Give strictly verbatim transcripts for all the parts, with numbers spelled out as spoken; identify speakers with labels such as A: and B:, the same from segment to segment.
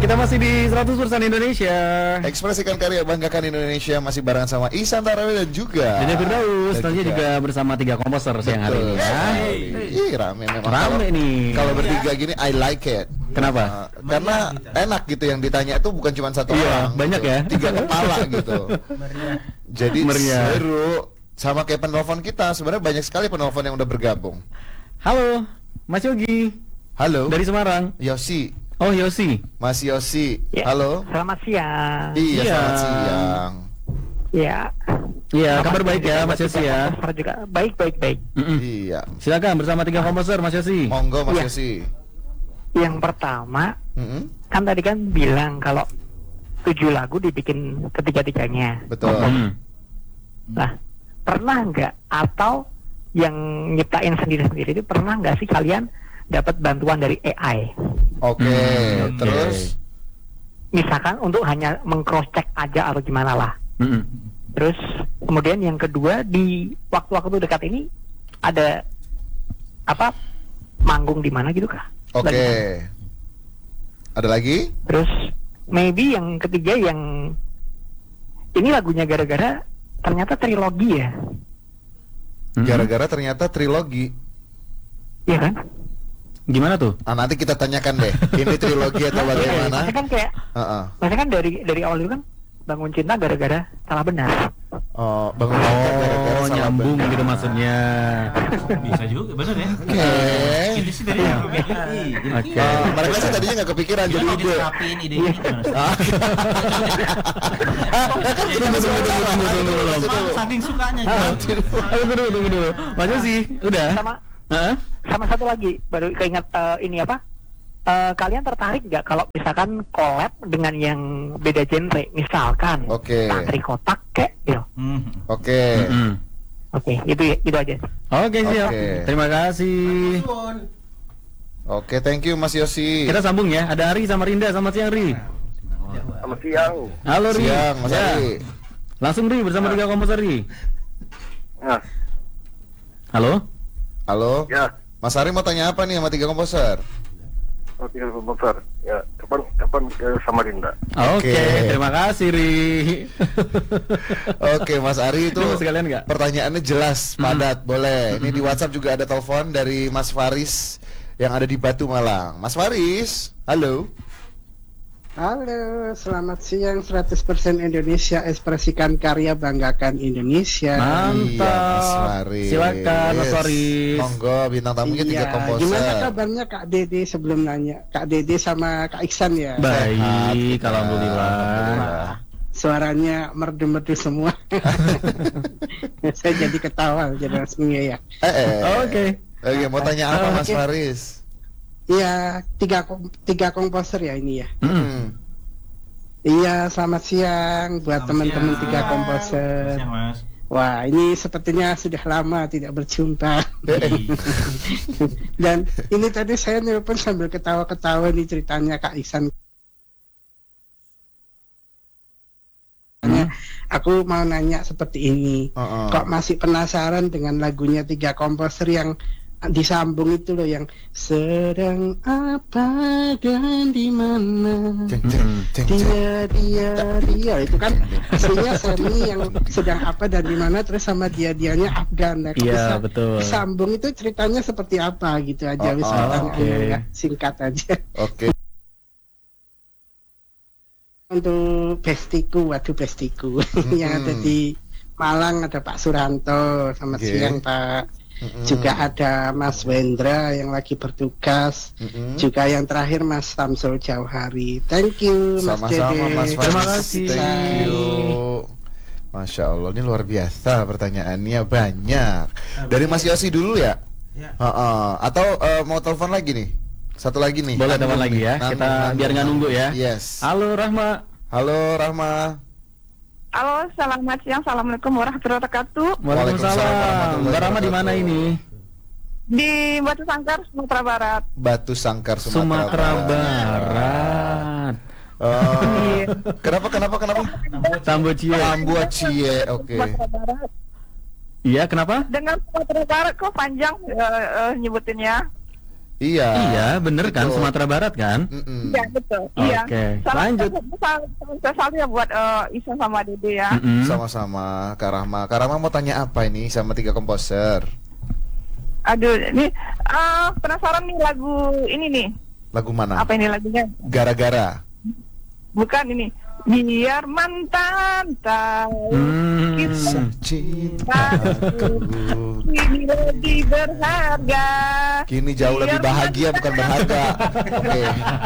A: Kita masih di seratus persen Indonesia.
B: Ekspresikan karya, banggakan Indonesia. Masih barengan sama Ihsan Tarawi dan juga
A: Dede Firdaus. Tentunya juga bersama tiga komposer siang hari ini ya.
B: Ih, rame memang.
A: Rame
B: Kalau-
A: nih.
B: Kalau bertiga gini I like it.
A: Kenapa?
B: Uh, karena enak gitu, yang ditanya itu bukan cuma satu
A: Iya,
B: orang.
A: banyak
B: gitu.
A: ya.
B: Tiga kepala gitu. Jadi
A: Meriah.
B: seru. Sama kayak penelpon kita, sebenarnya banyak sekali penelpon yang udah bergabung.
A: Halo, Mas Yogi
B: Halo.
A: dari Semarang.
B: Yosi.
A: Oh, Yosi.
B: Mas Yosi.
C: Ya,
B: Halo.
C: Selamat siang.
B: Iya,
A: Iya.
B: selamat siang.
C: Ya.
A: Iya,
C: Selamat
A: kabar baik
C: siang
A: ya
C: juga
A: Mas
C: buat
A: Yosi
C: tiga
A: ya.
C: komposer juga baik baik baik.
A: Mm-mm.
B: Iya.
A: Silakan bersama tiga komposer Mas Yosi.
B: Monggo Mas
C: Iya.
B: Yosi.
C: Yang pertama
B: Mm-mm.
C: kan tadi kan bilang kalau tujuh lagu dibikin ketiga-tiganya.
B: Betul.
A: Hmm.
C: Nah, pernah nggak atau yang nyiptain sendiri-sendiri itu pernah nggak sih kalian dapat bantuan dari A I?
B: Oke.
A: Hmm, oke.
B: Terus
C: Misalkan untuk hanya meng-cross check aja atau gimana lah.
A: Mm-mm.
C: Terus kemudian yang kedua, di waktu-waktu dekat ini ada apa manggung di mana gitu kah?
B: oke.
C: Lagi.
B: Ada lagi?
C: Terus maybe yang ketiga yang ini lagunya gara-gara ternyata trilogi ya,
A: Mm-mm.
B: Gara-gara ternyata trilogi.
C: iya kan?
A: Gimana tuh?
B: Ah, nanti kita tanyakan deh. Ini trilogi atau bagaimana?
C: Maksudnya kan kayak,
B: Heeh.
C: maksudnya kan dari dari awal itu kan bangun cinta gara-gara salah benar.
B: Oh, bangun cinta gara-gara
A: Oh,
B: salah
A: nyambung
B: benar.
A: gitu maksudnya.
D: Bisa juga, bener ya.
B: Oke.
D: Ini sih dari yang begini.
A: Oke.
B: Oh, mereka sih tadinya nggak kepikiran jadi
D: Jadi
B: ide.
D: diterapin ide ini gimana?
B: Ah. Ah, kan
A: Tunggu, tunggu, tunggu, tunggu, tunggu, tunggu.
D: Emang saking sukanya
A: Ah,
D: gitu.
A: Ayo, tunggu dulu, tunggu dulu. Mas Yosi, udah?
C: Sama
A: Hah?
C: sama satu lagi baru keinget eh, ini apa? Eh, kalian tertarik nggak kalau misalkan collab dengan yang beda genre, misalkan
B: Oke.
C: Tantri Kotak kayak gitu.
D: Hmm.
B: Oke.
A: Mm-mm.
C: Oke, itu ya, itu aja.
A: Oke, siap.
B: Oke.
A: Terima kasih.
B: Oke, thank you Mas Yosi.
A: Kita sambung ya. Ada Ari sama Rinda. Selamat siang, Ri.
E: Selamat siang.
A: Halo, Ri.
B: Siang, Mas
A: Ya.
B: Ari.
A: Langsung, Ri, bersama tiga komposer, Ri.
E: Nah,
A: Halo?
B: Halo.
E: ya,
B: Mas Ari mau tanya apa nih sama tiga komposer?
E: oh, tiga komposer. Ya, kapan kapan ke Samarinda?
A: Oke,
B: Oke.
A: terima kasih, Ri.
B: Oke, Mas Ari itu
A: Ini mau sekalian nggak?
B: pertanyaannya jelas, padat, boleh. Ini di WhatsApp juga ada telepon dari Mas Faris yang ada di Batu Malang. Mas Faris, halo.
F: Halo, selamat siang. Seratus persen Indonesia, ekspresikan karya, banggakan Indonesia.
A: Mantap.
B: Iya, Mas Faris.
A: Silakan, Mas Faris.
B: Monggo, bintang tamunya tiga
F: Iya,
B: komposer.
F: gimana kabarnya Kak Dede sebelum nanya? Kak Dede sama Kak Iksan ya?
A: Baik,
B: Sehat,
A: alhamdulillah.
B: alhamdulillah.
F: Suaranya merdu-merdu semua. Saya jadi ketawa, jadi resminya ya.
B: Eh, eh.
A: Oke.
B: Oke, mau tanya apa Mas
F: Oke.
B: Faris?
F: Iya, tiga kom- tiga komposer ya ini ya.
B: Hmm.
F: Iya, selamat siang buat
D: Selamat
F: teman-teman
D: siang.
F: tiga komposer.
D: Siang, Mas.
F: Wah, ini sepertinya sudah lama tidak berjumpa. Dan ini tadi saya nelpon sambil ketawa-ketawa nih ceritanya Kak Iksan. Aku mau nanya seperti ini.
B: Uh-uh.
F: Kok masih penasaran dengan lagunya tiga komposer yang disambung itu loh, yang sedang apa dan di mana
B: Ceng, ceng, ceng, ceng.
F: dia dia dia itu kan aslinya Semi yang sedang apa dan di mana, terus sama dia dianya Afgan. Nah, kok
A: Iya,
F: bisa
A: betul.
F: disambung itu ceritanya seperti apa gitu aja.
B: Oh,
F: Wis
B: oh,
F: pertanyaannya
A: oke.
F: ya, singkat aja.
B: Oke.
F: Untuk Bestiku, waduh Bestiku yang ada di Malang ada Pak Suranto, selamat
B: Oke.
F: siang Pak.
B: Mm-mm.
F: Juga ada Mas Wendra yang lagi bertugas.
B: Mm-mm.
F: Juga yang terakhir Mas Samsul Jauhari. Thank you Mas
B: Sama-sama
F: Dede.
B: Mas Faris.
A: Terima kasih.
B: Thank you. Masya Allah, ini luar biasa pertanyaannya banyak. Dari Mas Yosi dulu ya?
D: Ya.
B: Uh-uh. Atau uh, mau telepon lagi nih? Satu lagi nih.
A: Boleh
B: Nanggung
A: telepon lagi
B: nih.
A: ya.
B: Nanggung,
A: Kita
B: nanggung,
A: biar nggak nunggu ya.
B: Yes.
A: Halo, Rahma.
B: Halo Rahma.
G: Halo, selamat siang. Assalamualaikum warahmatullahi wabarakatuh.
B: Waalaikumsalam
A: Waalaikumsalam.
B: warahmatullahi
A: Mbak Rahma di mana
B: wabarakatuh.
A: ini?
G: Di Batu Sangkar, Sumatera Barat.
B: Batu Sangkar Sumatera,
A: Sumatera
B: Barat.
A: Barat.
B: Oh.
G: Iya.
B: Kenapa kenapa kenapa?
A: Tambocie.
B: Ambuat Cie. Oke.
G: Sumatera Barat.
A: Iya, kenapa?
G: Dengan Sumatera Barat kok panjang eh, eh, nyebutinnya.
B: Iya.
A: Iya, bener kan,
B: betul.
A: Sumatera Barat kan?
B: Mm-mm.
G: Iya betul.
A: Oke,
G: Iya. Salam-
A: lanjut.
G: salam- salam Spesial ya buat eh, Isa sama Dede ya.
A: Mm-mm.
B: Sama-sama Kak Rahma. Kak Rahma mau tanya apa ini sama tiga komposer?
G: Aduh, ini eh, penasaran nih lagu ini nih.
B: Lagu mana?
G: Apa ini lagunya?
B: Gara-gara.
G: Bukan ini. Biar mantan tahu
A: Hmm.
G: kita
B: Cintaku
G: ini lebih berharga.
B: kini jauh lebih bahagia bukan berharga. Oke.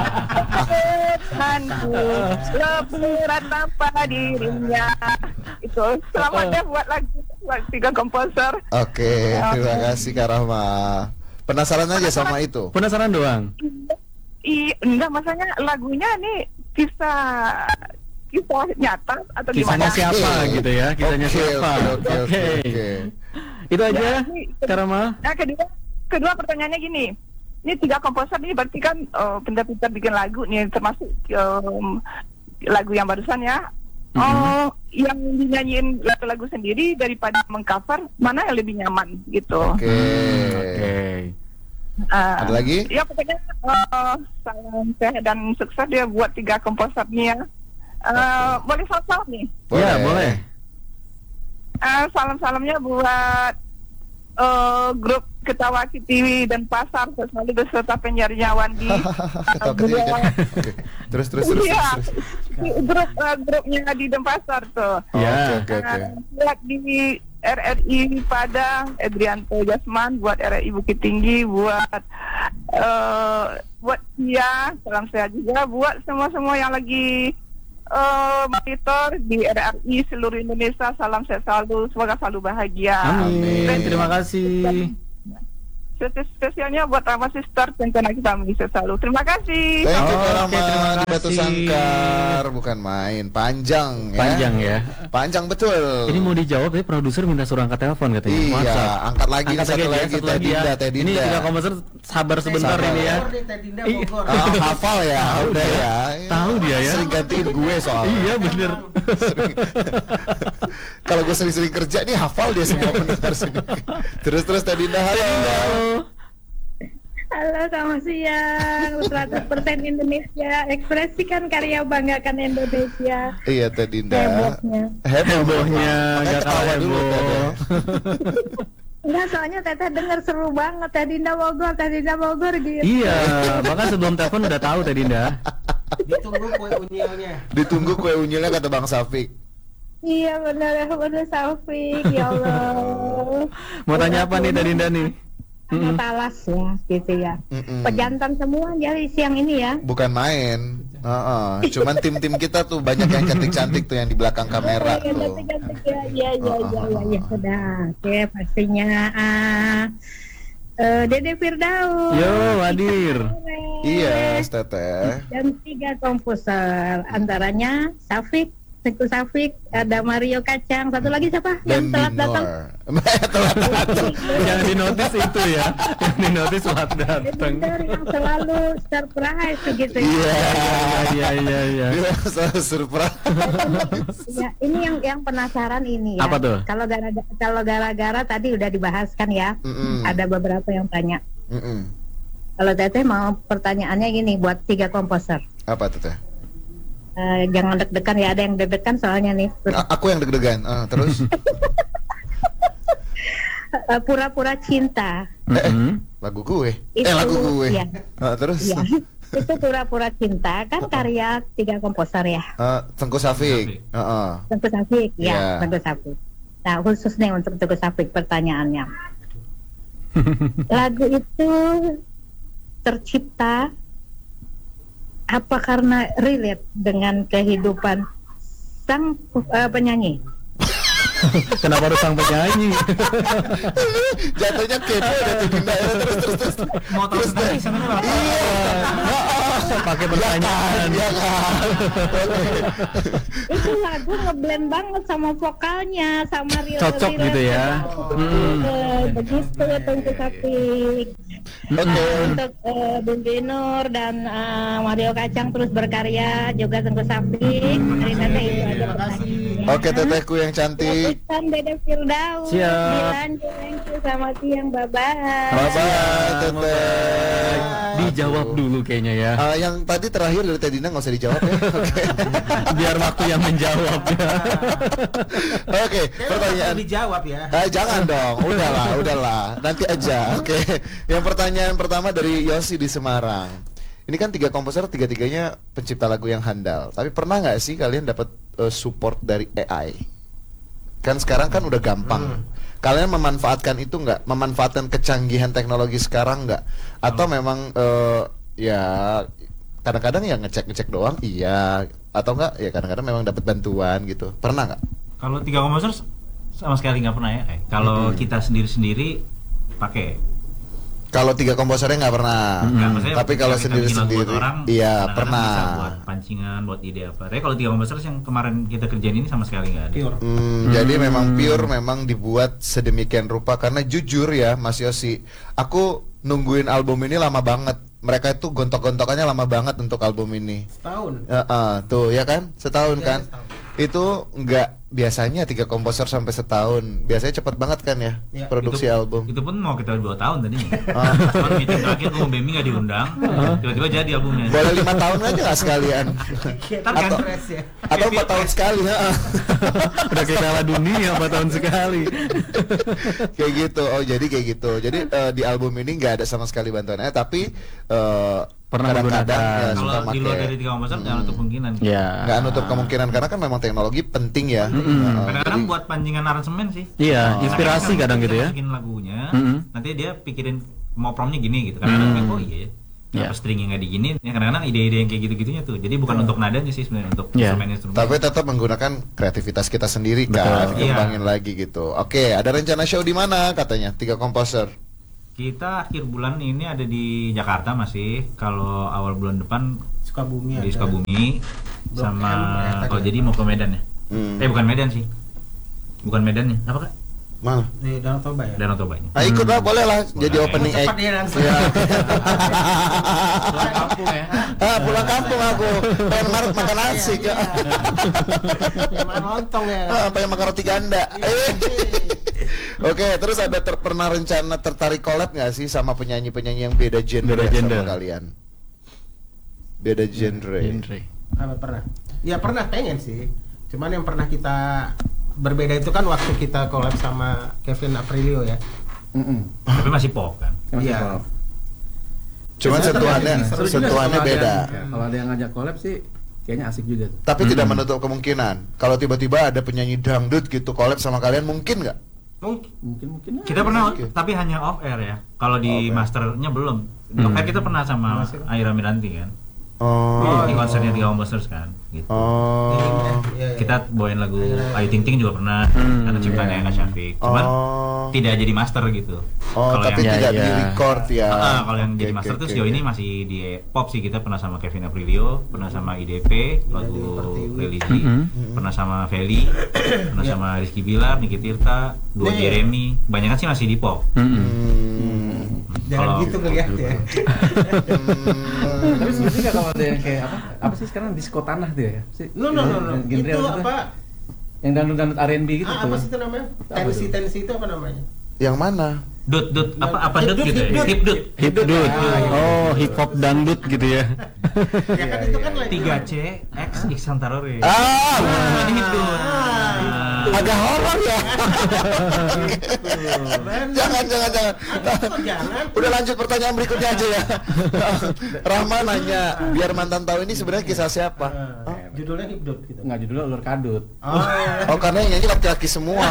G: Tuhanku lebih berat tanpa dirinya. Itu selamat ya buat lagu buat tiga komposer.
B: Oke, terima kasih Kak Rahma. Penasaran aja sama itu.
A: Penasaran doang.
G: I, enggak masalahnya lagunya nih kisah kisah nyata atau
A: Kisahnya
G: gimana?
A: siapa gitu ya? Kisahnya
B: Oke,
A: siapa?
B: oke, oke, oke, oke.
A: Itu aja,
G: Ya, ini-
A: Kak Rahma.
G: Nah kedua kedua pertanyaannya gini, ini tiga komposer ini berarti kan eh, pintar-pintar bikin lagu nih termasuk em, lagu yang barusan ya.
A: Mhm.
G: Oh, yang dinyanyiin lagu-lagu sendiri daripada mengcover mana yang lebih nyaman gitu.
B: Oke.
A: Oke.
G: Eh,
B: Ada lagi?
G: Ya pokoknya eh, salam sehat dan sukses ya buat tiga komposernya. Eh, boleh salam nih.
A: Ya, boleh.
G: Eh, salam-salamnya buat eh, grup Ketawa Kitiwi dan Pasar selalu beserta penyiarnya Wandi.
B: Oke,
G: Beliau-
B: oke. Terus terus terus
G: Iya,
B: terus. terus.
G: grup eh, grupnya di Denpasar tuh.
A: Ya.
B: Oke, oke, oke.
G: Eh, buat di R R I Padang, Edrianto Jasman, buat R R I Bukit Tinggi, buat eh buat Tia, salam sehat juga, buat semua-semua yang lagi eh monitor di R R I seluruh Indonesia, salam sehat selalu, semoga selalu bahagia.
A: Amin.
B: Amin.
A: Terima kasih.
G: Spesial- Spesialnya buat Rama Sister, rencana kita bisa selalu. Terima kasih.
B: Thank you Kak
A: Oke,
B: Rahma
A: terima
B: di Batu
A: kasih.
B: Sangkar. Bukan main, panjang ya.
A: Panjang ya.
B: Panjang betul.
A: Ini mau dijawab tapi produser minta suruh angkat telepon katanya.
B: Iya,
A: WhatsApp.
B: angkat lagi
A: Angkat
B: satu
A: aja,
B: lagi,
A: satu
B: Teh
A: lagi ya.
B: Dinda, Teh
A: Ini
B: Dinda.
A: tiga komposer sabar sebentar
B: Sabar.
A: ini ya. Iya.
B: Ah, hafal ya, udah ya.
A: Tahu dia ya.
B: Sering gantiin gue soalnya.
A: Iya bener.
B: Kalau gue sering-sering kerja nih hafal dia semua pendengar sini. Terus terus Teh Dinda, halo.
H: Halo, selamat siang. seratus persen Indonesia, ekspresikan karya, banggakan Indonesia.
B: Iya Teh Dinda.
H: Hebohnya.
A: Hebohnya
B: Makanya
A: nggak kalah
B: ketawa dulu, Teh,
A: heboh.
B: Teh.
H: Enggak, soalnya Teteh denger seru banget. Teh Dinda Bogor, Teh Dinda Bogor gitu.
A: Iya, bahkan sebelum telepon udah tahu Teh Dinda.
I: Ditunggu kue unyilnya.
B: Ditunggu kue unyilnya kata Bang Safik.
H: Iya benar, benar Taufik. Ya Allah.
A: Mau tanya apa nih Teh Dinda nih?
H: Sama talas ya, gitu ya.
B: Mm-mm.
H: Pejantan semua jadi siang ini ya.
B: Bukan main. Heeh. Cuman tim-tim kita tuh banyak yang cantik-cantik tuh yang di belakang kamera
H: Oh, ya,
B: tuh.
H: cantik-cantik ya, ya, ya, ya, ya, ya, sudah. Oke, pastinya. Ah, eh, Dede Firdaus.
A: Yo, hadir.
B: Iya, Teteh.
H: Dan tiga komposer, antaranya Safik, Teguh Safik, ada Mario Kacang, satu lagi siapa yang
B: Dan
H: telat datang?
B: Dinor. Telat datang.
A: Yang dinotis itu ya. Yang dinotis telat datang.
H: Bener, yang selalu surprise gitu ya.
B: Iya.
A: Iya iya iya.
B: Dia selalu surprise.
H: Ya, ini yang yang penasaran ini ya.
A: Apa tuh?
H: Kalau gara kalau gara-gara tadi udah dibahas kan ya.
B: Mm-mm.
H: Ada beberapa yang tanya.
B: Mm-mm.
H: Kalau Teteh mau pertanyaannya gini buat tiga komposer.
B: Apa tuh Teh?
H: Eh, jangan deg-degan ya, ada yang deg-degan soalnya nih.
B: A- aku yang deg-degan. Ah, terus?
H: Eh, Pura-pura cinta.
A: Mm-mm.
B: Lagu gue.
H: Itu,
B: eh lagu gue.
H: iya.
B: Ah, terus?
H: Iya. Itu Pura-pura cinta kan karya tiga komposer ya.
B: Ah, Tengku Safik. Heeh.
H: Teguh Safik
B: Iya.
H: ya, Teguh Safik. Nah, khusus nih untuk Teguh Safik pertanyaannya. Lagu itu tercipta apa karena relate dengan kehidupan sang uh, penyanyi?
A: Kenapa harus sang penyanyi?
B: Jatuhnya kepo udah tuh Dinda. Terus terus terus.
D: Mau tahu sendiri sebenarnya apa?
A: pakai pertanyaan.
B: Ya kan.
H: Itu lagu ngeblend banget sama vokalnya, sama real
A: Cocok
H: real-
A: gitu ya. Hmm.
H: Eh, begitu Tengku Sapik.
B: Oke.
H: Nah, untuk uh, Bung Binur dan uh, Mario Kacang terus berkarya, juga Tengku Sapik. Dari Tete itu aja pertanyaan.
B: Oke, tetehku yang cantik.
H: Pesan Dede Firdaus.
A: Siap.
H: Dilanjut, thank you. Selamat siang, bye-bye.
B: Bye-bye, teteh.
A: Dijawab dulu kayaknya ya.
B: Ah, yang tadi terakhir dari Teh Dina nggak usah dijawab ya. Oke.
A: Biar waktu yang menjawab ya.
B: Oke, pertanyaan.
I: dijawab ya.
B: Ah, jangan dong, udahlah, udahlah, nanti aja. Oke, yang pertanyaan pertama dari Yosi di Semarang. Ini kan tiga komposer, tiga-tiganya pencipta lagu yang handal. Tapi pernah nggak sih kalian dapat uh, support dari A I? Kan sekarang kan udah gampang. Hmm. Kalian memanfaatkan itu nggak? Memanfaatkan kecanggihan teknologi sekarang nggak? Atau hmm. memang uh, ya kadang-kadang ya ngecek-ngecek doang, iya. Atau enggak ya kadang-kadang memang dapat bantuan gitu. Pernah nggak?
D: Kalau tiga komposer sama sekali nggak pernah ya. Eh. Kalau
B: Hmm.
D: kita sendiri-sendiri pakai.
B: Kalau tiga komposernya nggak pernah.
D: Enggak, maksudnya
B: Tapi kalau
D: kita bikin lagu
B: sendiri-sendiri,
D: buat orang,
B: iya
D: kadang-kadang
B: pernah.
D: bisa buat pancingan, buat ide apa. Tapi kalau tiga komposer yang kemarin kita kerjain ini sama sekali nggak ada.
I: Pure.
B: Hmm,
A: Hmm.
B: Jadi memang pure memang dibuat sedemikian rupa. Karena jujur ya Mas Yosi, aku nungguin album ini lama banget. Mereka itu gontok-gontokannya lama banget untuk album ini.
I: Setahun.
B: Ya, ah, tuh ya kan, setahun
I: Ya,
B: kan.
I: setahun.
B: Itu nggak biasanya tiga komposer sampai setahun. Biasanya cepat banget kan ya,
I: Ya,
B: produksi
D: itu,
B: album.
D: Itu pun mau kita dua tahun tadi.
B: Ah.
D: Cuman meeting terakhir gue Bemi nggak diundang, tiba-tiba jadi albumnya.
B: Boleh lima tahun aja nggak sekalian?
D: Ntar kan
B: Atau,
I: Stres ya.
B: atau empat tahun sekali ya.
A: Udah kayak Piala Dunia empat tahun sekali.
B: Kayak gitu. Oh jadi kayak gitu. Jadi eh, di album ini nggak ada sama sekali bantuannya, tapi eh,
A: Pernah
B: kadang-kadang
A: menggunakan.
B: ya, suka
D: Kalau di luar
B: make.
D: dari tiga komposer jangan untuk kemungkinan.
A: Ya.
B: Nggak nutup kemungkinan karena kan memang teknologi penting ya.
A: Mm-mm.
B: Eh,
D: Kadang-kadang
B: jadi-
D: buat pancingan aransemen sih.
A: Iya,
B: Oh.
A: inspirasi
D: Kadang-kadang
A: kadang
D: kita
A: gitu ya.
D: masukin lagunya,
A: Mm-mm.
D: nanti dia pikirin mau promnya gini gitu. Kadang-kadang
A: Mm.
D: oh iya ya.
A: Iya.
D: Apa stringnya nggak diginin? Ya kadang-kadang ide-ide yang kayak gitu-gitunya tuh. Jadi bukan untuk nadanya sih sebenarnya, untuk
A: Iya.
D: instrumen-instrumen.
B: Tapi tetap menggunakan kreativitas kita sendiri kan,
A: Betul.
B: kembangin lagi gitu. Oke, ada rencana show di mana katanya? Tiga komposer.
D: Kita akhir bulan ini ada di Jakarta masih. Kalau awal bulan depan
I: Sukabumi
D: di
I: ada.
D: Sukabumi
I: Blok M,
D: sama
I: ternyata
D: kalau
I: ya.
D: jadi mau ke Medan ya.
B: Hmm.
D: Eh bukan Medan sih. Bukan Medan nih. Apa Kak?
B: Mana?
I: Di Danau Toba ya.
D: Danau Tobanya.
B: Ah, ikut lah, boleh lah jadi
D: Boleh.
B: opening
I: Cepat
B: act.
I: dia langsung.
B: Iya.
A: Kampung ya.
B: Ah, pulang kampung aku. Pengen mar- makan nasi.
I: Iya, iya. Emang lontong ya.
B: Ah, pengen makan roti ganda. Eh. Oke, terus ada ter- pernah rencana tertarik collab nggak sih sama penyanyi-penyanyi yang beda genre
A: Beda
B: sama
A: gender.
B: kalian? Beda genre.
A: Genre.
I: Apa pernah? Ya pernah, pengen sih. Cuman yang pernah kita berbeda itu kan waktu kita collab sama Kevin Aprilio ya.
D: Tapi masih pop kan.
I: Iya.
B: Cuman
I: Seru
B: sentuhannya,
I: juga sih, seru juga
B: sentuhannya
J: Kalau ada
B: beda.
J: yang- Kalau ada yang ngajak collab sih kayaknya asik juga tuh.
B: Tapi tidak menutup kemungkinan kalau tiba-tiba ada penyanyi dangdut gitu collab sama kalian, mungkin nggak?
I: Mungkin.
J: Mungkin mungkin aja.
D: Kita pernah,
B: Oke.
D: tapi hanya off air ya. Kalau di
B: Off air.
D: masternya belum. Di off air kita pernah sama
I: Masih.
D: Aira Miranti kan.
B: Oh,
D: Di konsernya tiga komposer kan. Gitu.
B: oh,
I: Iya, iya.
D: Kita bawain lagu Ayu Ting Ting juga pernah.
A: Hmm,
D: Ada ciptaan
A: iya,
D: Eka Syafiq. Cuman
B: oh,
D: tidak jadi master gitu.
B: oh,
D: Kalau
B: tapi
D: yang,
A: Ya,
B: tidak
A: ya.
B: di record ya.
D: Ah, kalau yang
B: Oke,
D: jadi
B: oke,
D: master tuh
B: oke,
D: sejauh
B: oke.
D: ini masih di pop sih. Kita pernah sama Kevin Aprilio, pernah sama I D P, lagu
I: Pertiwi.
D: religi,
A: Mhm.
D: pernah sama Feli, pernah
I: Iya.
D: sama Rizky Bilar, Niki Tirta, Dua
I: Iya, iya.
D: Jeremy. Banyak sih masih di pop.
A: Mm-mm.
B: Hmm.
I: Jangan
D: Kalau-
I: gitu ngeliat ya.
B: Hmm.
J: Tapi sebenarnya nggak kalau ada yang kayak apa? Apa sih sekarang disco tanah tuh ya? Si-
I: No no no no.
J: genre
I: Itu
J: apa tuh?
I: apa?
J: Yang dangdut-dangdut R and B gitu
I: Ah,
J: tuh.
I: apa sih itu namanya?
J: Apa
I: Tensi
J: tuh?
I: tensi itu apa namanya?
B: Yang mana?
D: Dut, dut, apa apa
I: Hip
D: dut
I: dut,
D: gitu
I: hip
D: ya?
I: dut.
D: Hip dut.
A: Hip dut.
I: Ah,
A: Oh, hip hop dangdut gitu ya.
I: Ya kan itu kan lagi
D: tiga C X Iksan Tarore.
B: Ah,
D: Nah, ini hip dut.
I: Ah.
D: Nah.
B: agak horor ya. jangan, jangan, jangan.
I: Kok jangan?
B: Udah lanjut pertanyaan berikutnya aja ya. Rahma nanya, biar mantan tahu ini sebenarnya kisah siapa?
I: Ah, judulnya hipdot gitu.
J: Nggak judulnya ulur kadut.
I: Oh,
B: Oh, karena yang nyanyi laki-laki semua.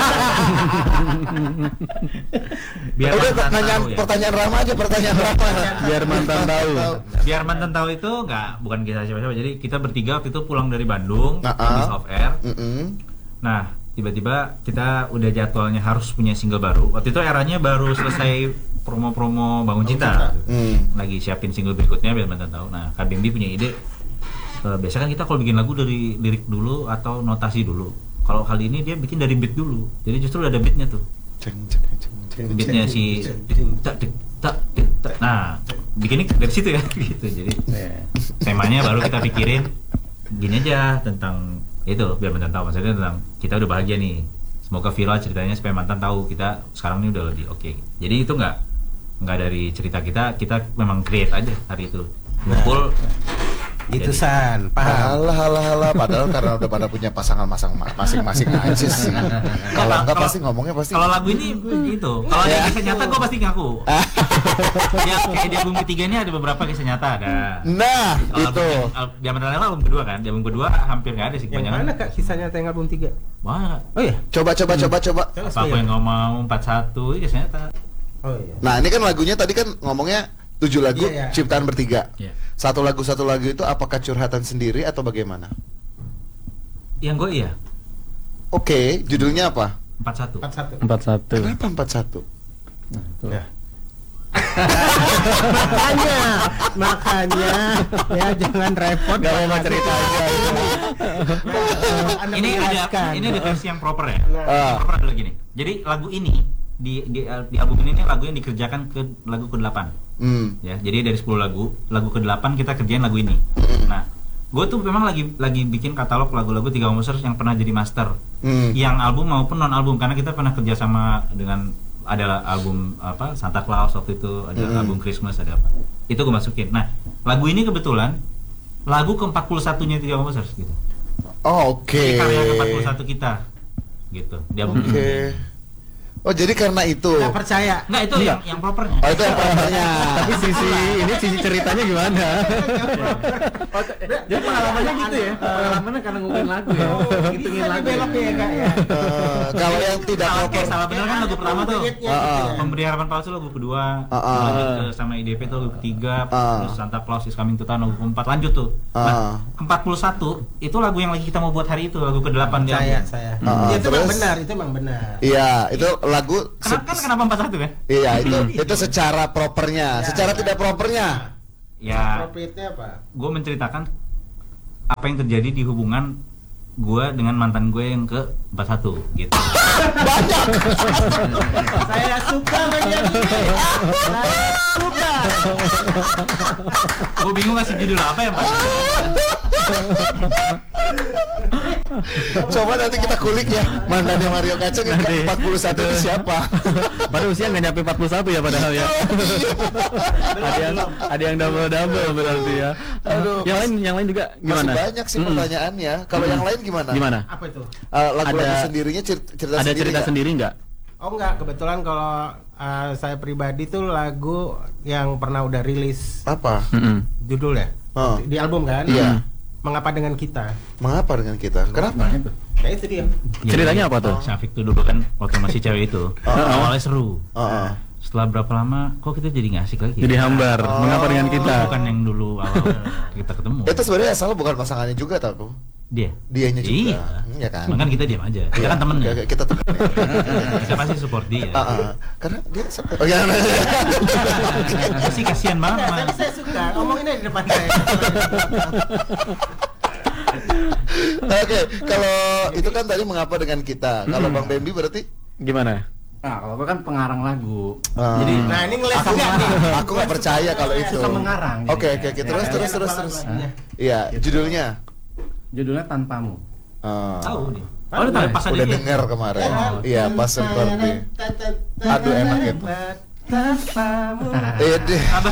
D: Biar
B: Udah
D: mantan
B: nanya
D: tahu ya.
B: pertanyaan Rahma aja, pertanyaan Rahma.
A: Biar mantan tahu.
D: Biar mantan tahu itu nggak bukan kisah siapa-siapa. Jadi kita bertiga waktu itu pulang dari Bandung,
B: Nah,
D: habis
B: ah.
D: off air.
B: Mm-mm.
D: Nah, tiba-tiba kita udah jadwalnya harus punya single baru. Waktu itu eranya baru selesai promo-promo Bangun Cinta.
B: Hmm.
D: Lagi siapin single berikutnya biar mantan tahu. Nah, Kak Bimbi punya ide. Uh, biasa kan kita kalau bikin lagu dari lirik dulu atau notasi dulu. Kalau kali ini dia bikin dari beat dulu. Jadi justru ada beatnya tuh. Beatnya si tak tak tak. Nah, bikinnya dari situ ya gitu. Jadi temanya baru kita pikirin gini aja tentang itu biar mantan tahu. Maksudnya tentang kita udah bahagia nih. Semoga viral ceritanya supaya mantan tahu kita sekarang ini udah lebih oke. Okay. Jadi itu nggak nggak dari cerita kita, kita memang create aja hari itu. Ngumpul.
I: Itu San, paham.
B: Halah halah halah padahal karena udah pada punya pasangan masing masing-masing aja sih. Kalau enggak pasti ngomongnya pasti.
D: Kalau lagu ini gitu. Kalau ada kisah nyata gue pasti ngaku. Ya kayak di album ketiga ini ada beberapa kisah nyata ada.
B: Nah, itu.
D: Zaman Rela album kedua kan. Album kedua hampir enggak ada sih kebanyakan.
I: Yang mana Kak kisah nyata yang album tiga?
D: Wah.
I: Oh iya.
B: Coba coba coba coba.
D: Apa yang nggak mau empat satu itu kisah nyata.
I: Oh iya.
B: Nah, ini kan lagunya tadi kan ngomongnya tujuh lagu
I: yeah, yeah.
B: ciptaan bertiga.
D: Yeah.
B: Satu lagu satu lagu itu apakah curhatan sendiri atau bagaimana?
D: Yang gue iya.
B: Oke, okay, judulnya apa?
D: empat satu.
I: empat satu.
A: empat satu.
B: Kenapa empat satu?
A: Nah,
I: ya. makanya, makanya ya jangan repot.
A: Gak mau cerita aja.
D: Ini ada ini ada versi yang proper ya.
B: Nah.
D: Yang proper adalah gini. Jadi lagu ini di di, di album ini nih lagu yang dikerjakan ke lagu kedelapan.
B: Hmm.
D: Ya, jadi dari sepuluh lagu, lagu kedelapan kita kerjain lagu ini. Nah, gue tuh memang lagi lagi bikin katalog lagu-lagu tiga komposer yang pernah jadi master.
B: Hmm.
D: Yang album maupun non album karena kita pernah kerja sama dengan ada album apa Santa Claus waktu itu, ada
B: hmm.
D: album Christmas, ada apa. Itu gue masukin. Nah, lagu ini kebetulan lagu ke empat puluh satunya tiga komposer gitu.
B: Oh, oke. Okay.
D: Ini karya ke empat puluh satu kita. Gitu. Di album
B: Oke. Okay. Oh jadi karena itu.
I: Nggak percaya.
D: Nggak itu yang yang propernya.
B: Oh itu yang propernya.
A: Tapi sisi ini sisi ceritanya gimana?
J: Dia pengalamannya gitu ya. Pengalamannya karena ngomongin lagu ya. Ngitungin lagu.
I: Belok ya Kak ya.
B: Uh, kalau yang tidak
D: salah,
B: proper.
D: salah benar kan lagu pertama tuh.
B: Uh, uh.
D: Pemberi Harapan Palsu lagu kedua.
B: Uh, uh.
D: Lanjut ke sama I D P tuh lagu ketiga.
B: Uh.
D: Terus Santa Claus is Coming to Town lagu keempat. Lanjut tuh.
B: Uh.
D: Nah, ke empat puluh satu itu lagu yang lagi kita mau buat hari itu lagu kedelapan dia.
I: Saya saya.
B: Uh,
I: itu
B: terus?
I: memang benar, itu memang benar.
B: Iya, itu lagu.
D: Kenapa kan kenapa empat satu kan?
B: Iya itu itu secara propernya,
I: ya,
B: secara
I: ya.
B: tidak propernya.
D: Ya.
I: Appropriate-nya apa?
D: Gue menceritakan apa yang terjadi di hubungan gue dengan mantan gue yang ke empat satu gitu.
B: Banyak.
I: Saya suka bagian ini. Saya suka.
D: Gue bingung ngasih judul apa ya Pak.
B: Coba nanti kita kulik ya mantannya Mario Kacang yang ke empat puluh satu itu siapa?
A: Padahal usia nggak nyampe empat puluh satu ya padahal ya. ada yang ada yang double double berarti ya.
B: Aduh,
A: yang lain yang lain juga gimana?
B: Masih banyak sih
A: Mm-mm.
B: pertanyaannya. Kalau yang lain gimana?
A: Gimana?
I: Apa itu?
B: Uh, lagu-lagu
A: Ada-
B: sendirinya cer- cerita
A: Ada
B: sendiri
A: cerita
B: nggak?
A: sendiri nggak?
I: Oh enggak, kebetulan kalau uh, saya pribadi tuh lagu yang pernah udah rilis
B: Apa?
A: Mm-mm.
I: judulnya
B: Oh.
I: di album kan?
B: Iya.
I: Mengapa dengan kita?
B: Mengapa dengan kita? Kenapa?
I: Ya itu dia.
A: Ceritanya apa tuh?
D: Syafiq tuh dulu kan waktu masih cewek itu awalnya seru.
B: Oh, oh.
D: Setelah berapa lama kok kita jadi nggak asik lagi?
A: Jadi hambar.
B: Oh.
A: Mengapa dengan kita?
D: Bukan yang dulu awal kita ketemu.
B: Itu sebenarnya asal bukan pasangannya juga tau?
D: Dia.
B: Dianya juga.
D: Iya.
B: Iya kan?
D: Cuman kan kita diam aja. Kita kan temennya.
B: Ya, kita temen.
D: Kita pasti support dia.
B: Ah, ah. Karena dia oh ya.
D: Aku sih kasihan banget sama.
I: Tapi saya suka ngomongin di depan saya.
B: Oke, kalau itu kan tadi mengapa dengan kita. Kalau Bang Bambi berarti
A: Gimana?
J: Nah, kalau gue kan pengarang lagu.
B: Ah.
J: Jadi
I: Nah, ini ngeles
B: aku
I: juga nih.
B: aku nggak percaya kalau itu.
J: suka mengarang.
B: Oke,
J: jadinya.
B: oke, oke.
J: Ya
B: Terus
J: kan?
B: terus terus terus. Iya, judulnya.
J: Judulnya Tanpamu.
B: Ah.
D: Tahu dia.
J: Oh, udah tahu ya?
D: Pas ada
B: Udah
D: dia.
B: denger kemarin. Iya, pas seperti. Aduh, enak itu.
I: Tanpamu.
B: Eh, deh.
D: Apa?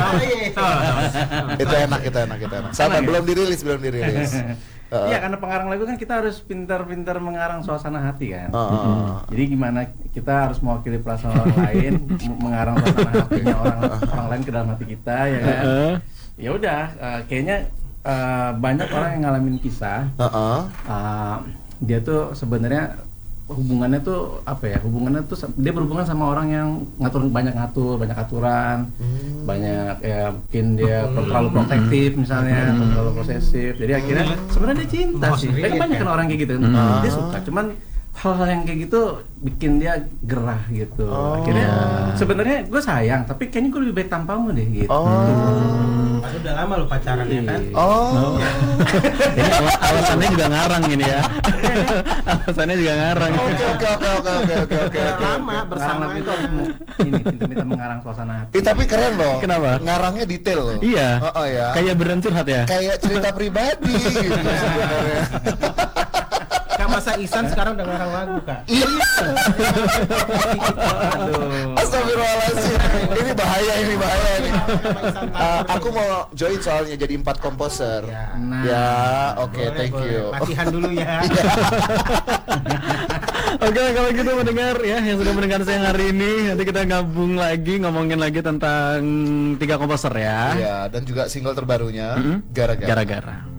B: Itu enak, itu enak, itu enak. Sama belum dirilis, belum dirilis. Uh,
J: Iya, karena pengarang lagu kan kita harus pintar-pintar mengarang suasana hati kan.
B: uh, uh,
J: Jadi gimana kita harus mewakili perasaan orang lain, m- mengarang suasana hatinya orang orang lain ke dalam hati kita ya kan.
A: Heeh.
J: Ya udah, uh, kayaknya uh, banyak orang yang ngalamin kisah.
B: uh, uh.
J: Uh, dia tuh sebenarnya hubungannya tuh apa ya? Hubungannya tuh sa- dia berhubungan sama orang yang ngatur banyak ngatur, banyak aturan,
B: Hmm.
J: banyak ya mungkin dia terlalu protektif misalnya, atau terlalu posesif. Jadi akhirnya sebenarnya dia cinta sih. Tapi banyak kan orang kayak gitu. Dia suka, cuman hal-hal yang kayak gitu bikin dia gerah gitu.
B: Oh.
J: Akhirnya sebenarnya gue sayang, tapi kayaknya gue lebih baik tanpamu deh gitu.
B: Oh.
I: Padahal udah lama lo pacaran ya kan?
B: Oh.
A: Ini al- alasannya juga ngarang ini ya. Alasannya juga ngarang.
B: Oke oke oke oke oke oke oke.
I: Udah lama bersama
J: Ngarang itu
I: itu.
J: ini pintar-pintar mengarang suasana hati.
B: Eh, tapi keren loh.
A: Kenapa?
B: Ngarangnya detail loh.
A: Iya.
B: Oh, oh ya.
A: Kayak beneran curhat ya.
B: Kayak cerita pribadi gitu sebenarnya.
I: Kak Masa Ihsan sekarang udah ngarang lagu kak.
B: Iya.
J: Aduh.
B: Astagfirullahaladzim. Ini bahaya ini bahaya ini. Uh, aku mau join soalnya jadi empat komposer.
I: Ya.
J: Nah.
B: Ya, oke,
I: Boleh,
B: thank
I: boleh.
B: you.
I: Latihan dulu ya.
A: Oke, kalau gitu mendengar ya yang sudah mendengar saya hari ini, nanti kita gabung lagi ngomongin lagi tentang tiga komposer ya.
B: Iya, dan juga single terbarunya
A: Mm-hmm.
B: gara-gara.
A: Gara-gara.